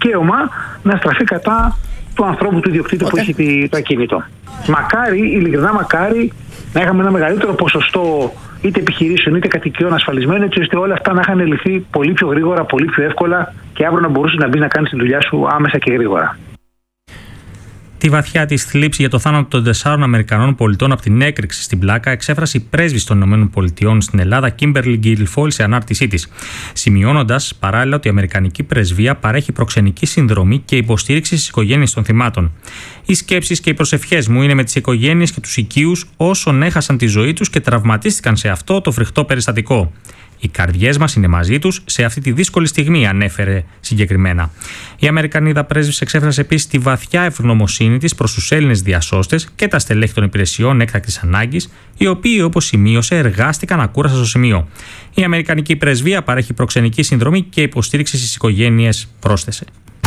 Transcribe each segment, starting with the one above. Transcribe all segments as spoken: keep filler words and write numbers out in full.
δικαίωμα να στραφεί κατά του ανθρώπου, του ιδιοκτήτη okay. που έχει το ακίνητο. Μακάρι, ειλικρινά μακάρι, να είχαμε ένα μεγαλύτερο ποσοστό είτε επιχειρήσεων είτε κατοικιών ασφαλισμένων, έτσι ώστε όλα αυτά να είχαν λυθεί πολύ πιο γρήγορα, πολύ πιο εύκολα και αύριο να μπορούσε να μπει να κάνει τη δουλειά σου άμεσα και γρήγορα. Τη βαθιά της θλίψη για το θάνατο των τεσσάρων Αμερικανών πολιτών από την έκρηξη στην Πλάκα εξέφρασε η πρέσβης των ΗΠΑ στην Ελλάδα, Κίμπερλι Γκίλφολ, σε ανάρτησή της, σημειώνοντας παράλληλα ότι η Αμερικανική πρεσβεία παρέχει προξενική συνδρομή και υποστήριξη στις οικογένειες των θυμάτων. Οι σκέψεις και οι προσευχές μου είναι με τις οικογένειες και τους οικείους όσων έχασαν τη ζωή τους και τραυματίστηκαν σε αυτό το φρικτό περιστατικό. Οι καρδιές μας είναι μαζί τους σε αυτή τη δύσκολη στιγμή, ανέφερε συγκεκριμένα. Η Αμερικανίδα πρέσβης εξέφρασε επίσης τη βαθιά ευγνωμοσύνη της προς τους Έλληνες διασώστες και τα στελέχη των υπηρεσιών έκτακτης ανάγκης, οι οποίοι, όπως σημείωσε, εργάστηκαν ακούραστα στο σημείο. Η Αμερικανική πρεσβεία παρέχει προξενική συνδρομή και υποστήριξη στις οικογένειες, πρόσθεσε.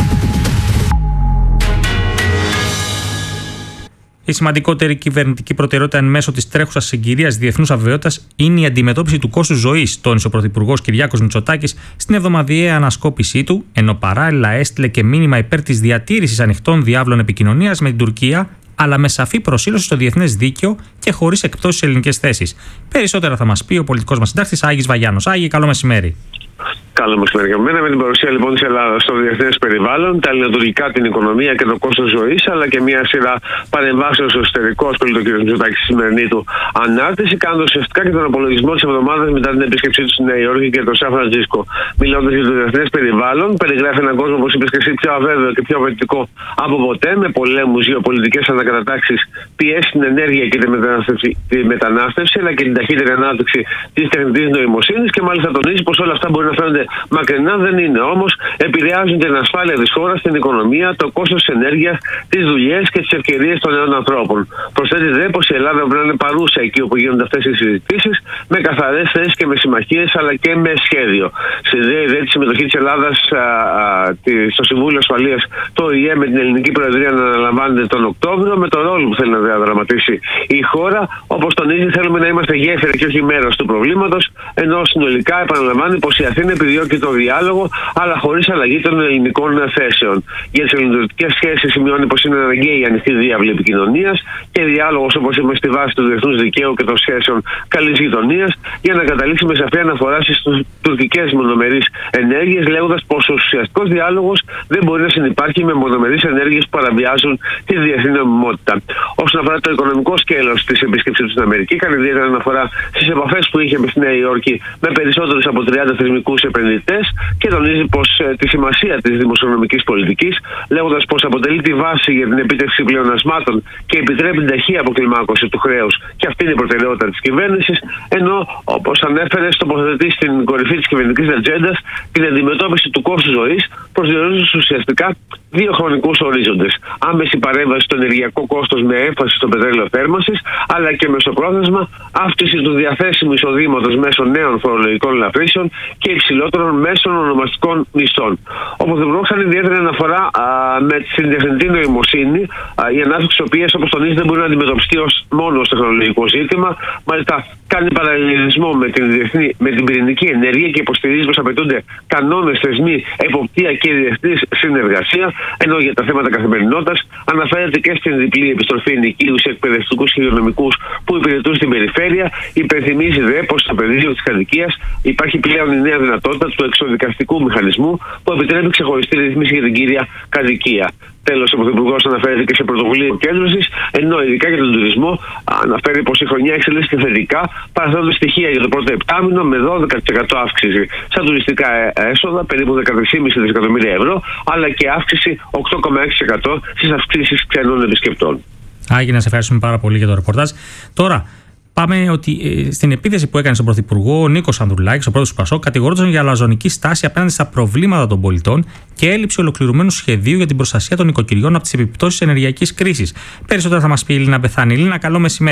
Η σημαντικότερη κυβερνητική προτεραιότητα εν μέσω της τρέχουσας συγκυρίας διεθνούς αβεβαιότητας είναι η αντιμετώπιση του κόστους ζωής, τόνισε ο Πρωθυπουργός Κυριάκος Μητσοτάκης στην εβδομαδιαία ανασκόπησή του, ενώ παράλληλα έστειλε και μήνυμα υπέρ της διατήρησης ανοιχτών διάβλων επικοινωνίας με την Τουρκία, αλλά με σαφή προσήλωση στο διεθνές δίκαιο και χωρίς εκπτώσεις σε ελληνικές θέσεις. Περισσότερα θα μας πει ο πολιτικός μας συντάκτης Άγης Βαγιάννος. Άγη, καλό μεσημέρι. Καλό μεσημέρι για μένα. Με την παρουσία λοιπόν της Ελλάδας στο διεθνές περιβάλλον, τα ελληνοτουρκικά, την οικονομία και το κόστος ζωής, αλλά και μια σειρά παρεμβάσεων στο εσωτερικό, ασχολείται ο κ. Μητσοτάκης στη σημερινή του ανάρτηση, κάνοντας ουσιαστικά και τον απολογισμό της εβδομάδας μετά την επίσκεψή του στη Νέα Υόρκη και το Σαν Φραντζίσκο. Μιλώντας για το διεθνές περιβάλλον, περιγράφει έναν κόσμο, όπως είπες και εσύ, πιο αβέβαιο και πιο απαιτητικό από ποτέ, με πολέμους, γεωπολιτικές ανακατατάξεις, πιέσει στην ενέργεια και τη μετανάστευση, αλλά και την ταχύτερη ανάπτυξη της τεχνητής νοημοσύνης, και μάλιστα τονίζει πως όλα αυτά μπορεί να φαίνονται μακρινά, δεν είναι όμως, επηρεάζουν την ασφάλεια της χώρας, την οικονομία, το κόστος της ενέργειας, τις δουλειές και τις ευκαιρίες των νέων ανθρώπων. Προσθέτει δε πως η Ελλάδα πρέπει να είναι παρούσα εκεί όπου γίνονται αυτές οι συζητήσεις, με καθαρές θέσεις και με συμμαχίες, αλλά και με σχέδιο. Συνδέει δε τη συμμετοχή της Ελλάδας α, α, στο Συμβούλιο Ασφαλείας, το Ο Η Ε, με την ελληνική Προεδρία να αναλαμβάνεται τον Οκτώβριο, με τον ρόλο που θέλει να διαδραματίσει η χώρα. Όπως τονίζει, θέλουμε να είμαστε γέφυρα και όχι μέρος του προβλήματος, ενώ συνολικά επαναλαμβάνει πως η Αθήνα επιδιώκει το διάλογο, αλλά χωρίς αλλαγή των ελληνικών θέσεων. Για τις ελληνοτουρκικές σχέσεις σημειώνει πως είναι αναγκαία η ανοιχτή διάβλη επικοινωνίας και διάλογος, όπως είπαμε, στη βάση του διεθνούς δικαίου και των σχέσεων καλής γειτονίας, για να καταλήξει με σαφή αναφορά στις τουρκικές μονομερείς ενέργειες, λέγοντας πως ο ουσιαστικός διάλογος δεν μπορεί να συνυπάρχει με μονομερείς ενέργειες που παραβιάζουν τη διεθνή νομιμότητα. Όσον αφορά το οικονομικό σκέλος της επίσκεψης του στην Αμερική, κάνει ιδιαίτερη αναφορά στις επαφές που είχε με στη Νέα Υόρκη με περισσότερους από τριάντα θεσμικούς επενδυτές και τονίζει πως ε, τη σημασία της δημοσιονομικής πολιτικής, λέγοντας πως αποτελεί τη βάση για την επίτευξη πλεονασμάτων και επιτρέπει την ταχεία αποκλιμάκωση του χρέους, και αυτή είναι η προτεραιότητα της κυβέρνησης, ενώ, όπως ανέφερε, τοποθετεί στην κορυφή της κυβερνητικής ατζέντας την αντιμετώπιση του κόστου ζωής, προσδιορίζοντας ουσιαστικά δύο χρονικούς ορίζοντες. Άμεση παρέμβαση στο ενεργειακό κόστος με έμφαση στο πετρέλαιο θέρμανσης, αλλά και μεσοπρόθεσμα αύξηση του διαθέσιμου εισοδήματος μέσω νέων φορολογικών ελαφρύσεων και υψηλότερων μέσων ονομαστικών μισθών. Ο Πρωθυπουργός κάνει ιδιαίτερη αναφορά α, με την τεχνητή νοημοσύνη, α, η ανάπτυξη της οποίας, όπως τονίζει, δεν μπορεί να αντιμετωπιστεί ως μόνο ως τεχνολογικό ζήτημα. Μάλιστα, κάνει παραλληλισμό με την, διεθνή, με την πυρηνική ενέργεια και υποστηρίζει πως απαιτούνται κανόνες, θεσμοί, εποπτεία και διεθνής συνεργασία. Ενώ για τα θέματα καθημερινότητας αναφέρεται και στην διπλή επιστροφή ενοικίους, εκπαιδευτικούς και υγειονομικούς που υπηρετούν στην περιφέρεια. Υπενθυμίζει δε πως στο πεδίο της κατοικίας υπάρχει πλέον η νέα δυνατότητα του εξοδικαστικού μηχανισμού που επιτρέπει ξεχωριστή ρυθμίση για την κύρια κατοικία. Τέλος, ο Πρωθυπουργός αναφέρεται και σε πρωτοβουλία επικέντρωσης, ενώ ειδικά για τον τουρισμό αναφέρει πως η χρονιά εξελίσσεται θετικά, παραθέτοντας στοιχεία για το πρώτο επτάμηνο με δώδεκα τοις εκατό αύξηση στα τουριστικά έσοδα, περίπου δεκατρία κόμμα πέντε δισεκατομμύρια ευρώ, αλλά και αύξηση οκτώ κόμμα έξι τοις εκατό στις αυξήσεις ξένων επισκεπτών. Άγη, να σε ευχαριστούμε πάρα πολύ για το ρεπορτάζ. Τώρα, πάμε ότι ε, στην επίθεση που έκανε στον Πρωθυπουργό, ο Νίκος Ανδρουλάκης, ο πρόεδρος του ΠΑΣΟΚ, κατηγορούνταν για λαζονική στάση απέναντι στα προβλήματα των πολιτών και έλλειψη ολοκληρωμένου σχεδίου για την προστασία των νοικοκυριών από τις επιπτώσεις της ενεργειακής κρίσης. Περισσότερα θα μας πει η Ελίνα Μπεθάνη. Ελίνα, καλό μεσημέρι.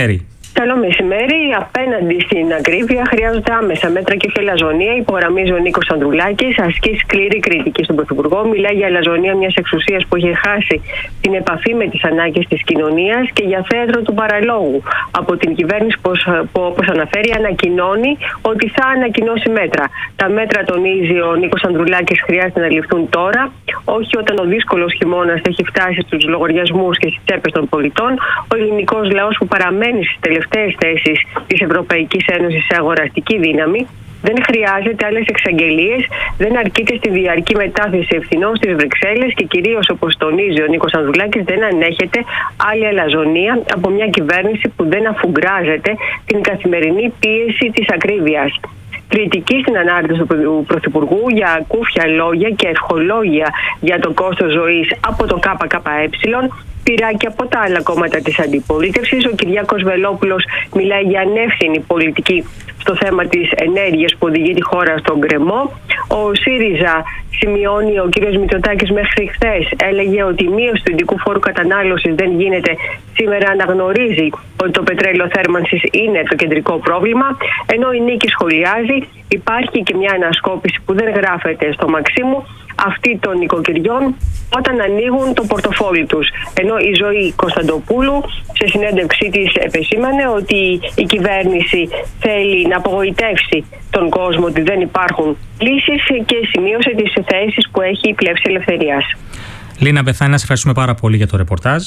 Καλό μεσημέρι. Απέναντι στην ακρίβεια χρειάζονται άμεσα μέτρα και όχι αλαζονία, υπογραμμίζει ο Νίκος Ανδρουλάκης. Ασκεί σκληρή κριτική στον Πρωθυπουργό. Μιλάει για αλαζονία μιας εξουσίας που έχει χάσει την επαφή με τις ανάγκες της κοινωνίας και για θέατρο του παραλόγου. Από την κυβέρνηση που, όπως αναφέρει, ανακοινώνει ότι θα ανακοινώσει μέτρα. Τα μέτρα, τονίζει ο Νίκος Ανδρουλάκης, χρειάζεται να ληφθούν τώρα, όχι όταν ο δύσκολος χειμώνας έχει φτάσει στους λογαριασμούς και στις τσέπες των πολιτών. Ο ελληνικός λαός που παραμένει στις τελευταίες θέσεις της Ευρωπαϊκής Ένωσης σε αγοραστική δύναμη δεν χρειάζεται άλλες εξαγγελίες, δεν αρκείται στη διαρκή μετάθεση ευθυνών στις Βρυξέλλες και κυρίως, όπως τονίζει ο Νίκος Ανδρουλάκης, δεν ανέχεται άλλη αλαζονία από μια κυβέρνηση που δεν αφουγκράζεται την καθημερινή πίεση της ακρίβειας. Κριτική στην ανάρτηση του Πρωθυπουργού για κούφια λόγια και ευχολόγια για το κόστος ζωής από το ΚΚΕ, πειρά και από τα άλλα κόμματα της αντιπολίτευσης. Ο Κυριάκος Βελόπουλος μιλάει για ανεύθυνη πολιτική στο θέμα της ενέργειας που οδηγεί τη χώρα στον γκρεμό. Ο ΣΥΡΙΖΑ, σημειώνει ο κ. Μητσοτάκης, μέχρι χθες έλεγε ότι η μείωση του ειδικού φόρου κατανάλωσης δεν γίνεται. Σήμερα αναγνωρίζει ότι το πετρέλαιο θέρμανσης είναι το κεντρικό πρόβλημα. Ενώ η Νίκη σχολιάζει, υπάρχει και μια ανασκόπηση που δεν γράφεται στο Μαξίμου, αυτή των νοικοκυριών όταν ανοίγουν το πορτοφόλι τους. Ενώ η Ζωή Κωνσταντοπούλου σε συνέντευξή της επεσήμανε ότι η κυβέρνηση θέλει να απογοητεύσει τον κόσμο ότι δεν υπάρχουν λύσεις και σημείωσε τις θέσεις που έχει η Πλεύση Ελευθερίας. Λίνα Μπεθάνη, να σε ευχαριστούμε πάρα πολύ για το ρεπορτάζ.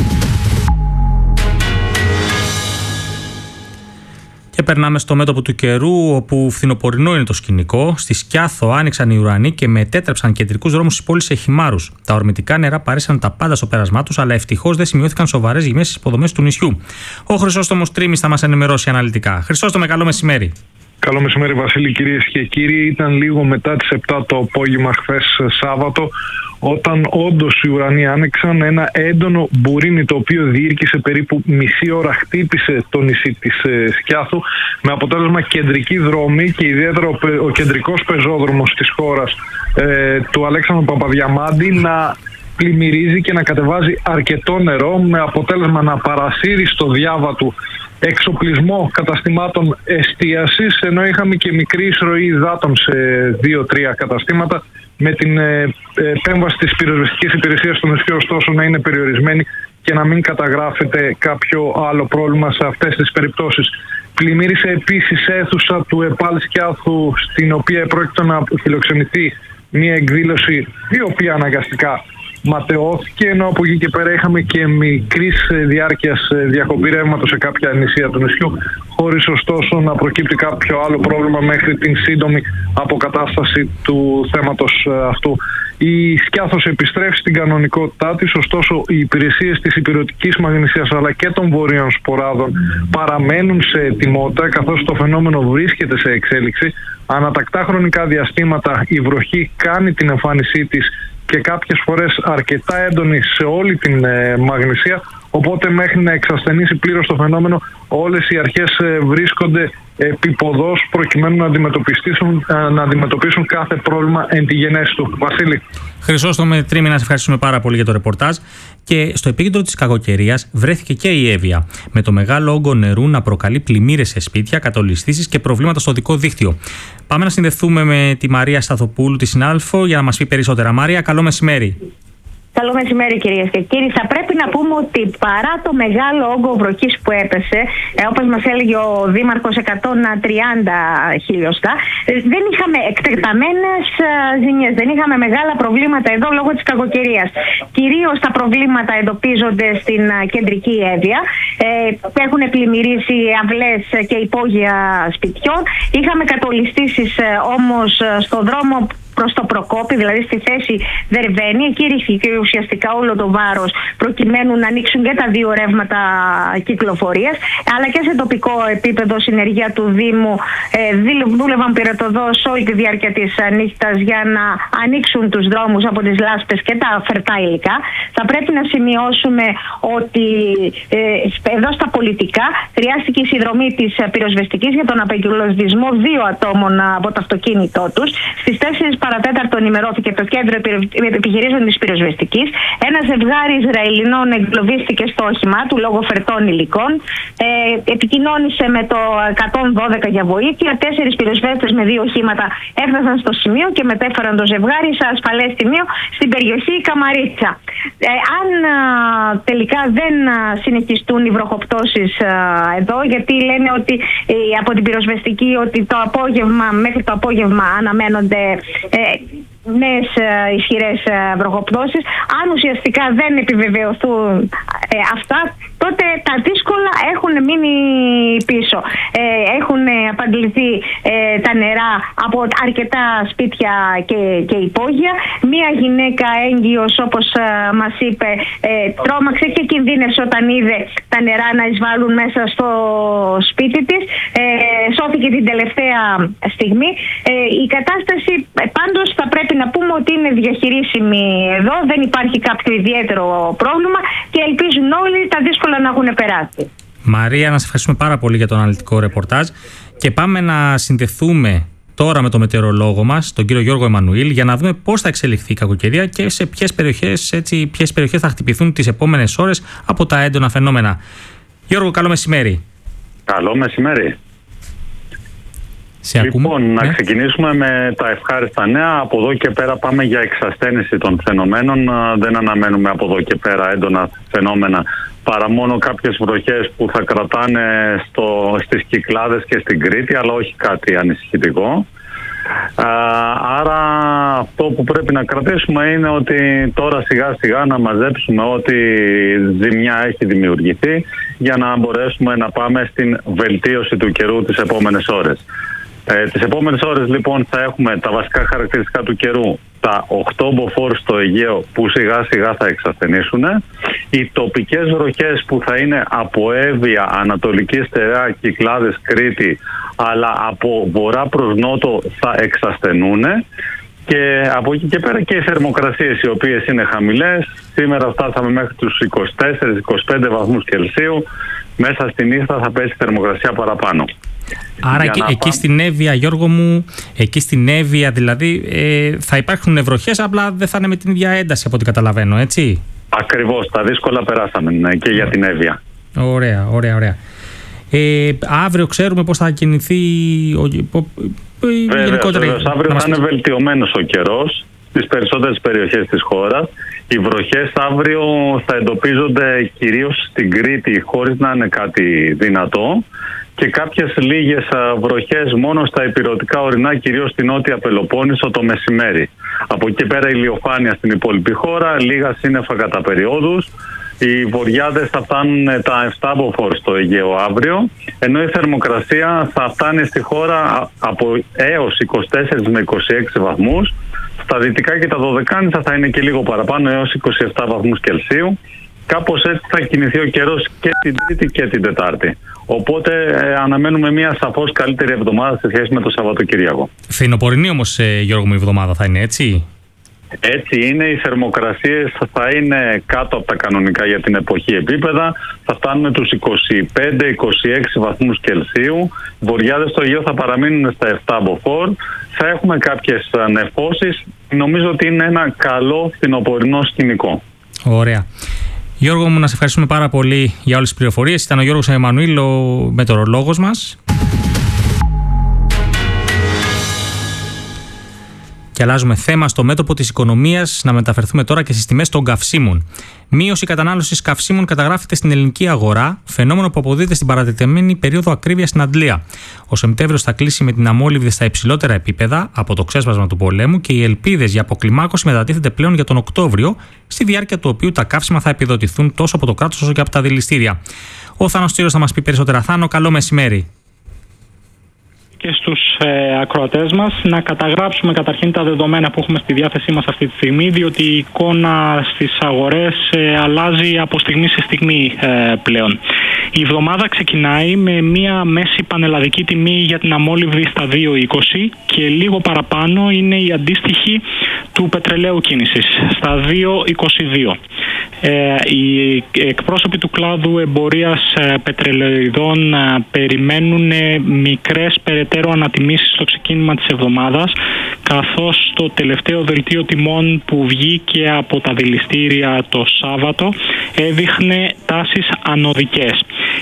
Και περνάμε στο μέτωπο του καιρού, όπου φθινοπορεινό είναι το σκηνικό. Στη Σκιάθο άνοιξαν οι ουρανοί και μετέτρεψαν κεντρικούς δρόμους της πόλης σε χυμάρους. Τα ορμητικά νερά παρέσαν τα πάντα στο πέρασμά τους, αλλά ευτυχώς δεν σημειώθηκαν σοβαρές ζημιές στις υποδομές του νησιού. Ο Χρυσόστομος Τρίμης θα μας ενημερώσει αναλυτικά. Χρυσόστομε, καλό μεσημέρι. Καλό μεσημέρι, Βασίλη, κυρίες και κύριοι. Ήταν λίγο μετά τις επτά το απόγευμα χθες Σάββατο, όταν όντως οι ουρανοί άνοιξαν. Ένα έντονο μπουρίνι, το οποίο διήρκησε περίπου μισή ώρα, χτύπησε το νησί της ε, Σκιάθου, με αποτέλεσμα κεντρική δρόμη και ιδιαίτερα ο, ο κεντρικός πεζόδρομος της χώρας, ε, του Αλέξανδρου Παπαδιαμάντη, να πλημμυρίζει και να κατεβάζει αρκετό νερό, με αποτέλεσμα να παρασύρει στο διάβα του εξοπλισμό καταστημάτων εστίασης, ενώ είχαμε και μικρή εισρωή υδάτων σε δύο τρία καταστήματα, με την επέμβαση της πυροσβεστικής υπηρεσίας του νησιού ωστόσο να είναι περιορισμένη και να μην καταγράφεται κάποιο άλλο πρόβλημα σε αυτές τις περιπτώσεις. Πλημμύρισε επίσης αίθουσα του ΕΠΑΛ Σκιάθου, στην οποία πρόκειται να φιλοξενηθεί μια εκδήλωση, η οποία αναγκαστικά ματαιώθηκε, ενώ από εκεί και πέρα είχαμε και μικρής διάρκειας διακοπή ρεύματος σε κάποια νησιά του νησιού, χωρίς ωστόσο να προκύπτει κάποιο άλλο πρόβλημα μέχρι την σύντομη αποκατάσταση του θέματος αυτού. Η Σκιάθος επιστρέφει στην κανονικότητά της, ωστόσο οι υπηρεσίες της υπηρετικής μαγνησίας αλλά και των βορείων σποράδων παραμένουν σε ετοιμότητα, καθώς το φαινόμενο βρίσκεται σε εξέλιξη. Ανατακτά χρονικά διαστήματα η βροχή κάνει την εμφάνισή της και κάποιες φορές αρκετά έντονη σε όλη την ε, Μαγνησία, οπότε μέχρι να εξασθενήσει πλήρως το φαινόμενο όλες οι αρχές ε, βρίσκονται επίποδος προκειμένου να αντιμετωπίσουν, ε, να αντιμετωπίσουν κάθε πρόβλημα εν τη γενέση του. Βασίλη. Χρυσόστομε Τρίμη, να σε ευχαριστούμε πάρα πολύ για το ρεπορτάζ. Και στο επίκεντρο της κακοκαιρίας βρέθηκε και η Εύβοια, με το μεγάλο όγκο νερού να προκαλεί πλημμύρες σε σπίτια, κατολιστήσεις και προβλήματα στο οδικό δίκτυο. Πάμε να συνδεθούμε με τη Μαρία Σταθοπούλου, τη συνάδελφο, για να μας πει περισσότερα. Μαρία, καλό μεσημέρι. Καλό μεσημέρι, κυρίες και κύριοι. Θα πρέπει να πούμε ότι παρά το μεγάλο όγκο βροχής που έπεσε, ε, όπως μας έλεγε ο Δήμαρχος, εκατόν τριάντα χιλιοστά, ε, δεν είχαμε εκτεταμένες ε, ζημιές, δεν είχαμε μεγάλα προβλήματα εδώ λόγω της κακοκαιρίας. Κυρίως τα προβλήματα εντοπίζονται στην ε, κεντρική Εύβοια. Ε, έχουν πλημμυρίσει αυλές και υπόγεια σπιτιών. Είχαμε κατολιστήσεις ε, όμως ε, στο δρόμο προς το Προκόπη, δηλαδή στη θέση Δερβαίνη. Εκεί ρίχθηκε ουσιαστικά όλο το βάρος προκειμένου να ανοίξουν και τα δύο ρεύματα κυκλοφορίας, αλλά και σε τοπικό επίπεδο συνεργεία του Δήμου ε, δούλευαν πυρετοδός όλη τη διάρκεια της νύχτας για να ανοίξουν τους δρόμους από τις λάσπες και τα φερτά υλικά. Θα πρέπει να σημειώσουμε ότι ε, εδώ στα πολιτικά χρειάστηκε η συνδρομή της πυροσβεστικής για τον απεγκλωβισμό δύο ατόμων από το αυτοκίνητό τους. Στις τέσσερις παρατέταρτο ενημερώθηκε το Κέντρο Επιχειρήσεων της Πυροσβεστικής. Ένα ζευγάρι Ισραηλινών εγκλωβίστηκε στο όχημά του λόγω φερτών υλικών. Ε, επικοινώνησε με το εκατόν δώδεκα για βοήθεια. Τέσσερις πυροσβέστες με δύο οχήματα έφτασαν στο σημείο και μετέφεραν το ζευγάρι σε ασφαλές σημείο στην περιοχή Καμαρίτσα. Ε, αν α, τελικά δεν α, συνεχιστούν οι βροχοπτώσεις α, εδώ, γιατί λένε ότι ε, από την πυροσβεστική ότι το απόγευμα, μέχρι το απόγευμα αναμένονται ε, νέες ε, ισχυρές ε, βροχοπτώσεις. Αν ουσιαστικά δεν επιβεβαιωθούν ε, αυτά, τότε τα δύσκολα έχουν μείνει πίσω. Ε, έχουν απαντληθεί ε, τα νερά από αρκετά σπίτια και, και υπόγεια. Μία γυναίκα έγκυος, όπως ε, μας είπε, ε, τρόμαξε και κινδύνευσε όταν είδε τα νερά να εισβάλλουν μέσα στο σπίτι της. Ε, σώθηκε την τελευταία στιγμή. Ε, η κατάσταση ε, πάντως θα πρέπει να πούμε ότι είναι διαχειρίσιμη εδώ. Δεν υπάρχει κάποιο ιδιαίτερο πρόβλημα και ελπίζουν όλοι τα δύσκολα να έχουν περάσει. Μαρία, να σε ευχαριστούμε πάρα πολύ για το αναλυτικό ρεπορτάζ και πάμε να συνδεθούμε τώρα με το μετεωρολόγο μας, τον κύριο Γιώργο Εμμανουήλ, για να δούμε πώς θα εξελιχθεί η κακοκαιρία και σε ποιες περιοχές, έτσι, ποιες περιοχές θα χτυπηθούν τις επόμενες ώρες από τα έντονα φαινόμενα. Γιώργο, καλό μεσημέρι. Καλό μεσημέρι. Σε λοιπόν, ακούμε. να ναι. ξεκινήσουμε με τα ευχάριστα νέα. Από εδώ και πέρα πάμε για εξασθένιση των φαινομένων. Δεν αναμένουμε από εδώ και πέρα έντονα φαινόμενα, παρά μόνο κάποιες βροχές που θα κρατάνε στο, στις Κυκλάδες και στην Κρήτη, αλλά όχι κάτι ανησυχητικό. Άρα αυτό που πρέπει να κρατήσουμε είναι ότι τώρα σιγά σιγά να μαζέψουμε ό,τι ζημιά έχει δημιουργηθεί για να μπορέσουμε να πάμε στην βελτίωση του καιρού τις επόμενες ώρες. Ε, τις επόμενες ώρες λοιπόν θα έχουμε τα βασικά χαρακτηριστικά του καιρού, τα οκτώ μποφόρ στο Αιγαίο που σιγά σιγά θα εξασθενήσουν, οι τοπικές βροχές που θα είναι από Εύβοια, Ανατολική Στερεά, Κυκλάδες, Κρήτη, αλλά από βορρά προς νότο θα εξασθενούν, και από εκεί και πέρα και οι θερμοκρασίες οι οποίες είναι χαμηλές. Σήμερα φτάσαμε μέχρι τους είκοσι τέσσερα με είκοσι πέντε βαθμούς Κελσίου, μέσα στη νύχτα θα πέσει θερμοκρασία παραπάνω. Άρα εκεί, εκεί πά... στην Εύβοια, Γιώργο μου, εκεί στην Εύβοια δηλαδή ε, θα υπάρχουν βροχές, απλά δεν θα είναι με την ίδια ένταση από ό,τι καταλαβαίνω, έτσι. Ακριβώς, τα δύσκολα περάσαμε ναι, και για την Εύβοια. Ωραία, ωραία, ωραία. Ε, αύριο ξέρουμε πώς θα κινηθεί ο, Βεβαίως, γενικότερα. Βεβαίως, αύριο θα είναι βελτιωμένος ο καιρός στις περισσότερες περιοχές της χώρας. Οι βροχές αύριο θα εντοπίζονται κυρίως στην Κρήτη, χωρίς να είναι κάτι δυνατό, και κάποιες λίγες βροχές μόνο στα ηπειρωτικά ορεινά, κυρίως στην Νότια Πελοπόννησο το μεσημέρι. Από εκεί πέρα ηλιοφάνεια στην υπόλοιπη χώρα, λίγα σύννεφα κατά περιόδους. Οι βοριάδες θα φτάνουν τα επτά μποφόρ στο Αιγαίο αύριο, ενώ η θερμοκρασία θα φτάνει στη χώρα από έως είκοσι τέσσερα με είκοσι έξι βαθμούς. Στα δυτικά και τα Δωδεκάνησα θα είναι και λίγο παραπάνω, έως είκοσι επτά βαθμούς Κελσίου. Κάπως έτσι θα κινηθεί ο καιρός και την Τρίτη και την Τετάρτη. Οπότε ε, αναμένουμε μια σαφώς καλύτερη εβδομάδα σε σχέση με το Σαββατοκύριακο. Φθινοπορεινή όμως, ε, Γιώργο μου, η εβδομάδα θα είναι, έτσι. Έτσι είναι, οι θερμοκρασίες θα είναι κάτω από τα κανονικά για την εποχή επίπεδα. Θα φτάνουν τους είκοσι πέντε με είκοσι έξι βαθμούς Κελσίου. Οι βοριάδες στο Αιγαίο θα παραμείνουν στα επτά μποφόρ. Θα έχουμε κάποιες νεφώσεις. Νομίζω ότι είναι ένα καλό φθινοπορεινό σκηνικό. Ωραία. Γιώργο μου, να σε ευχαριστούμε πάρα πολύ για όλες τις πληροφορίες. Ήταν ο Γιώργος Εμμανουήλ, ο μετεωρολόγος μας. Και αλλάζουμε θέμα στο μέτωπο της οικονομίας, να μεταφερθούμε τώρα και στις τιμές των καυσίμων. Μείωση κατανάλωσης καυσίμων καταγράφεται στην ελληνική αγορά, φαινόμενο που αποδίδεται στην παρατεταμένη περίοδο ακρίβειας στην Αντλία. Ο Σεπτέμβριος θα κλείσει με την αμόλυβδη στα υψηλότερα επίπεδα από το ξέσπασμα του πολέμου και οι ελπίδες για αποκλιμάκωση μετατίθεται πλέον για τον Οκτώβριο, στη διάρκεια του οποίου τα καύσιμα θα επιδοτηθούν τόσο από το κράτος όσο και από τα δηληστήρια. Ο Θάνος Τσίρος θα μας πει περισσότερα. Θάνο, καλό μεσημέρι. Και στους ε, ακροατές μας να καταγράψουμε καταρχήν τα δεδομένα που έχουμε στη διάθεσή μας αυτή τη στιγμή, διότι η εικόνα στις αγορές ε, αλλάζει από στιγμή σε στιγμή ε, πλέον. Η εβδομάδα ξεκινάει με μια μέση πανελλαδική τιμή για την αμόλυβδη στα δύο είκοσι και λίγο παραπάνω είναι η αντίστοιχη του πετρελαίου κίνησης στα δύο είκοσι δύο. Ε, οι εκπρόσωποι του κλάδου εμπορίας ε, πετρελαιοειδών ε, περιμένουν ε, μικρές περαιτέρω ανατιμήσεις στο ξεκίνημα της εβδομάδας, καθώς το τελευταίο δελτίο τιμών που βγήκε από τα δηληστήρια το Σάββατο έδειχνε τάσεις ανωδικές.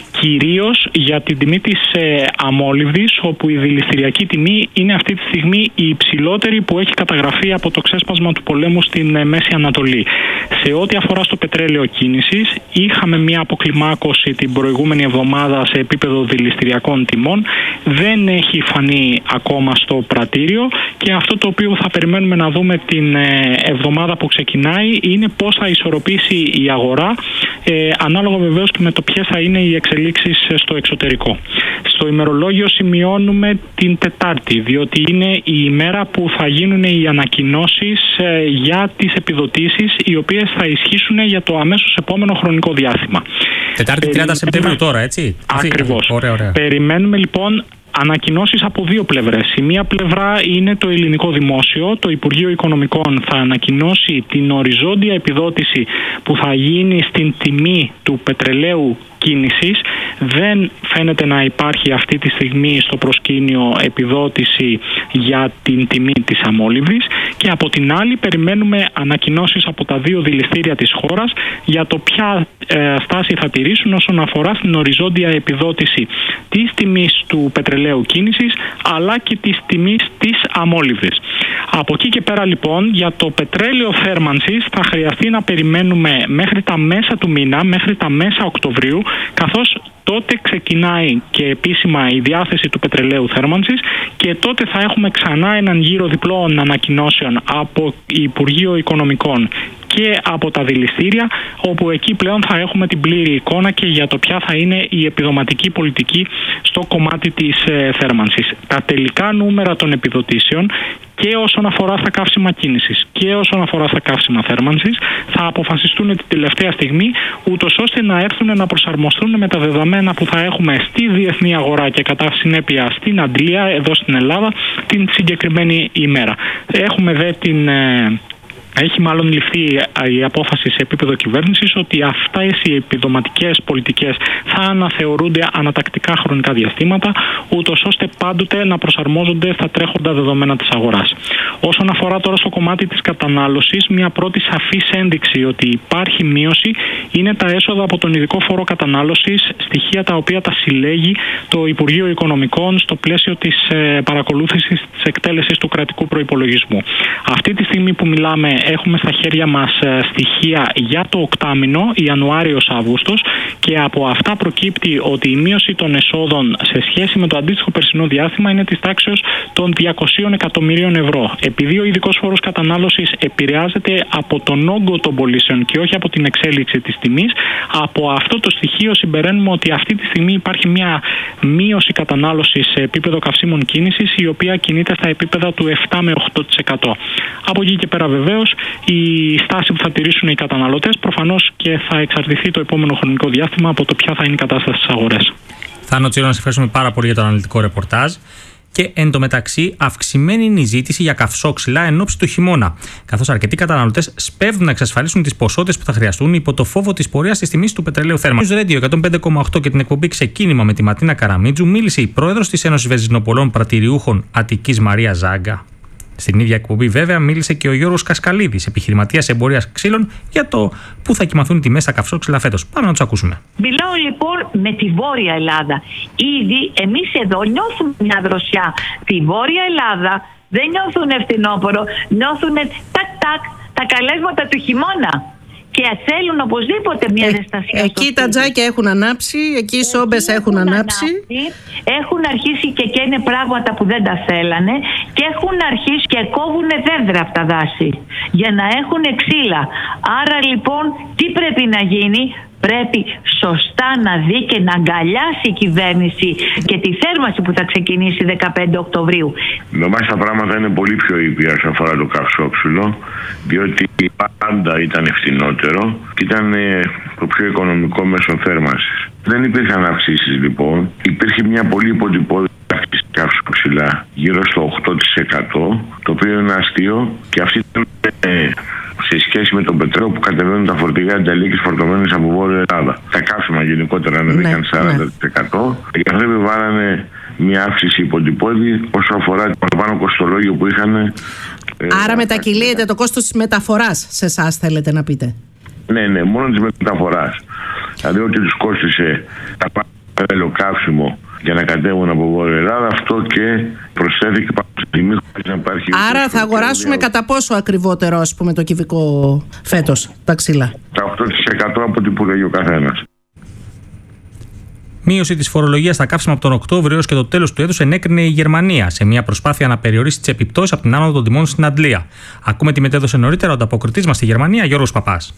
Κυρίως για την τιμή της ε, αμόλυβδης, όπου η δηληστηριακή τιμή είναι αυτή τη στιγμή η υψηλότερη που έχει καταγραφεί από το ξέσπασμα του πολέμου στην ε, Μέση Ανατολή. Σε ό,τι αφορά στο πετρέλαιο κίνησης, είχαμε μια αποκλιμάκωση την προηγούμενη εβδομάδα σε επίπεδο δηληστηριακών τιμών. Δεν έχει φανεί ακόμα στο πρατήριο και αυτό το οποίο θα περιμένουμε να δούμε την ε, εβδομάδα που ξεκινάει είναι πώς θα ισορροπήσει η αγορά, ε, ανάλογα βεβαίως και με το ποιες θα είναι οι εξελίξεις στο εξωτερικό. Στο ημερολόγιο σημειώνουμε την Τετάρτη, διότι είναι η ημέρα που θα γίνουν οι ανακοινώσεις ε, για τις επιδοτήσεις, οι οποίες θα ισχύσουν για το αμέσως επόμενο χρονικό διάστημα. Τετάρτη τριάντα Σεπτεμβρίου τώρα, έτσι. Ακριβώς. Ωραία, ωραία. Περιμένουμε λοιπόν ανακοινώσεις από δύο πλευρές. Η μία πλευρά είναι το ελληνικό δημόσιο. Το Υπουργείο Οικονομικών θα ανακοινώσει την οριζόντια επιδότηση που θα γίνει στην τιμή του πετρελαίου κίνησης. Δεν φαίνεται να υπάρχει αυτή τη στιγμή στο προσκήνιο επιδότηση για την τιμή της αμόλυβδης, και από την άλλη περιμένουμε ανακοινώσεις από τα δύο δηληστήρια της χώρας για το ποια ε, στάση θα τηρήσουν όσον αφορά στην οριζόντια επιδότηση της τιμής του πετρελαίου κίνησης αλλά και της τιμής της αμόλυβδης. Από εκεί και πέρα λοιπόν για το πετρέλαιο θέρμανσης θα χρειαστεί να περιμένουμε μέχρι τα μέσα του μήνα, μέχρι τα μέσα Οκτωβρίου, καθώς τότε ξεκινάει και επίσημα η διάθεση του πετρελαίου θέρμανσης και τότε θα έχουμε ξανά έναν γύρο διπλών ανακοινώσεων από Υπουργείο Οικονομικών και από τα δηληστήρια, όπου εκεί πλέον θα έχουμε την πλήρη εικόνα και για το ποια θα είναι η επιδοματική πολιτική στο κομμάτι της ε, θέρμανσης. Τα τελικά νούμερα των επιδοτήσεων και όσον αφορά στα καύσιμα κίνησης και όσον αφορά στα καύσιμα θέρμανσης θα αποφασιστούν την τελευταία στιγμή, ούτως ώστε να έρθουν να προσαρμοστούν με τα δεδομένα που θα έχουμε στη διεθνή αγορά και κατά συνέπεια στην αντλία εδώ στην Ελλάδα την συγκεκριμένη ημέρα. Έχουμε δε την... Ε, Έχει μάλλον ληφθεί η απόφαση σε επίπεδο κυβέρνησης ότι αυτές οι επιδοματικές πολιτικές θα αναθεωρούνται ανατακτικά χρονικά διαστήματα, ούτως ώστε πάντοτε να προσαρμόζονται στα τρέχοντα δεδομένα της αγοράς. Όσον αφορά τώρα στο κομμάτι της κατανάλωσης, μια πρώτη σαφής ένδειξη ότι υπάρχει μείωση είναι τα έσοδα από τον ειδικό φόρο κατανάλωσης, στοιχεία τα οποία τα συλλέγει το Υπουργείο Οικονομικών στο πλαίσιο της παρακολούθησης της εκτέλεσης του κρατικού προϋπολογισμού. Αυτή τη στιγμή που μιλάμε, έχουμε στα χέρια μας στοιχεία για το οκτάμηνο, Ιανουάριος-Αύγουστος, και από αυτά προκύπτει ότι η μείωση των εσόδων σε σχέση με το αντίστοιχο περσινό διάστημα είναι της τάξεως των διακοσίων εκατομμυρίων ευρώ. Επειδή ο ειδικός φόρος κατανάλωσης επηρεάζεται από τον όγκο των πωλήσεων και όχι από την εξέλιξη της τιμής, από αυτό το στοιχείο συμπεραίνουμε ότι αυτή τη στιγμή υπάρχει μια μείωση κατανάλωσης σε επίπεδο καυσίμων κίνησης, η οποία κινείται στα επίπεδα του επτά με οκτώ τοις εκατό. Από εκεί και πέρα βεβαίως η στάση που θα τηρήσουν οι καταναλωτές προφανώς και θα εξαρτηθεί το επόμενο χρονικό διάστημα από το ποια θα είναι η κατάσταση στις αγορές. Θάνο Τσίρο, να σε ευχαριστούμε πάρα πολύ για το αναλυτικό ρεπορτάζ. Και εν τω μεταξύ, αυξημένη είναι η ζήτηση για καυσόξυλα εν ώψη του χειμώνα, καθώς αρκετοί καταναλωτές σπέβδουν να εξασφαλίσουν τις ποσότητες που θα χρειαστούν υπό το φόβο της πορείας της τιμής του πετρελαίου θέρμανσης. Στο Radio εκατόν πέντε κόμμα οκτώ και την εκπομπή Ξεκίνημα με τη Ματίνα Καραμίτζου μίλησε η πρόεδρος της Ένωσης Βενζινοπολών Πρατηριούχων Αττικής, Μαρία Ζάγκα. Στην ίδια εκπομπή, βέβαια, μίλησε και ο Γιώργος Κασκαλίδης, επιχειρηματίας εμπορίας ξύλων, για το πού θα κοιμαθούν οι τιμές στα καυσόξυλα φέτος. Πάμε να τους ακούσουμε. Μιλάω λοιπόν με τη Βόρεια Ελλάδα. Ήδη εμείς εδώ νιώθουμε μια δροσιά. Τη Βόρεια Ελλάδα δεν νιώθουν φθινόπωρο, νιώθουν τάκ-τάκ τα καλέσματα του χειμώνα. Και θέλουν οπωσδήποτε μια ζεστασία. Ε, εκεί τα τζάκια έχουν ανάψει, εκεί οι σόμπες έχουν ανάψει. Έχουν αρχίσει και καίνε πράγματα που δεν τα θέλανε και έχουν αρχίσει και κόβουν δέντρα από τα δάση για να έχουν ξύλα. Άρα λοιπόν τι πρέπει να γίνει? Πρέπει σωστά να δει και να αγκαλιάσει η κυβέρνηση και τη θέρμανση που θα ξεκινήσει δεκαπέντε Οκτωβρίου. Νομίζω τα πράγματα είναι πολύ πιο ήπια όσον αφορά το καυσόξυλο, διότι πάντα ήταν φθηνότερο και ήταν το πιο οικονομικό μέσο θέρμανσης. Δεν υπήρχαν αυξήσεις λοιπόν. Υπήρχε μια πολύ υποτυπώδη αύξηση καυσόξυλα γύρω στο οκτώ τοις εκατό, το οποίο είναι αστείο, και αυτή ήταν σε σχέση με τον πετρέλαιο που κατεβαίνουν τα φορτηγά ενταλίκης φορτωμένες από Βόρεια Ελλάδα. Τα καύσιμα γενικότερα ανέβηκαν ναι, σαράντα τοις εκατό. Ναι. Οι άνθρωποι βάλανε μια αύξηση υποτυπώδη όσο αφορά το πάνω κοστολόγιο που είχαν. Άρα ε, μετακυλίεται ε, το κόστος της μεταφοράς σε εσάς, θέλετε να πείτε? Ναι, ναι, μόνο της μεταφοράς. Δηλαδή ότι τους κόστησε τα πάνω καύσιμο για να κατέβουν από Βόρεια Ελλάδα, αυτό και προσθέθηκε πάνω στη τιμή χωρίς να υπάρχει. Άρα θα αγοράσουμε κατά πόσο ακριβότερο, ας πούμε, το κυβικό φέτος, τα ξύλα? Τα οκτώ τοις εκατό από ό,τι που λέγει ο καθένας. Μείωση της φορολογίας στα καύσιμα από τον Οκτώβριο έως και το τέλος του έτους ενέκρινε η Γερμανία σε μια προσπάθεια να περιορίσει τις επιπτώσεις από την άνοδο των τιμών στην Αντλία. Ακούμε τι μετέδωσε νωρίτερα ο ανταποκριτής μας στη Γερμανία, Γιώργος Παπάς.